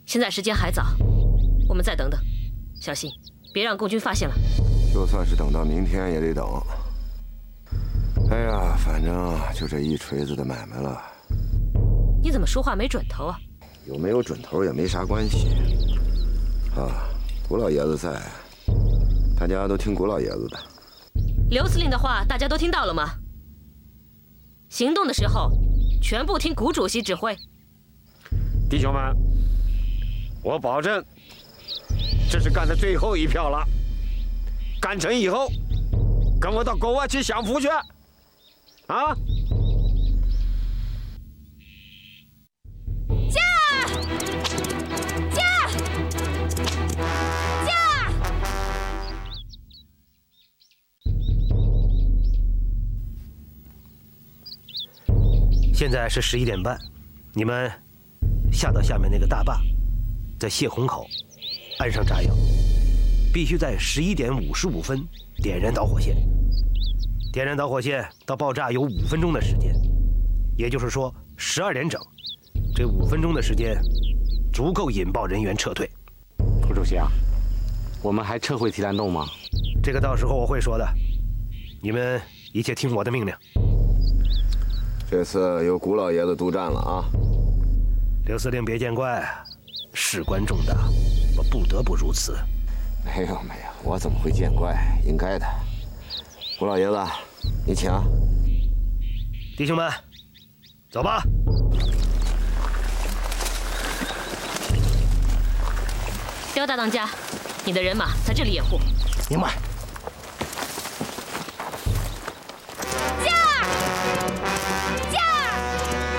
现在时间还早，我们再等等，小心别让共军发现了。 就算是等到明天也得等。哎呀，反正就这一锤子的买卖了。 你怎么说话没准头啊？ 有没有准头也没啥关系。啊，古老爷子在，大家都听古老爷子的。 刘司令的话大家都听到了吗？行动的时候，全部听古主席指挥。 弟兄们，我保证，这是干的最后一票了。干成以后，跟我到国外去享福去，啊！ 现在是11点半，你们下到下面那个大坝，在泄洪口安上炸药，必须在11点55分点燃导火线。点燃导火线到爆炸有5分钟的时间，也就是说12点整。这5分钟的时间足够引爆人员撤退。 副主席啊，我们还撤回提篮洞吗？ 这个到时候我会说的，你们一切听我的命令。 这次由古老爷子督战了啊！ 刘司令别见怪，事关重大，我不得不如此。 没有，我怎么会见怪？应该的。古老爷子，你请。 弟兄们，走吧。 刁大当家，你的人马在这里掩护。 明白。